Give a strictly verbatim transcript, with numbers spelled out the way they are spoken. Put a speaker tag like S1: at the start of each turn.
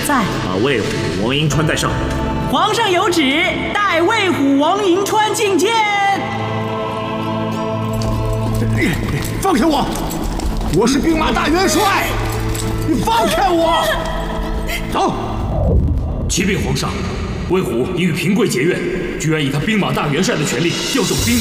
S1: 在。
S2: 把魏虎王迎川带上。
S1: 皇上有旨，带魏虎王迎川觐见。
S3: 放开我！我是兵马大元帅，你放开我！
S2: 走。启禀皇上，魏虎因与平贵结怨，居然以他兵马大元帅的权力调动兵。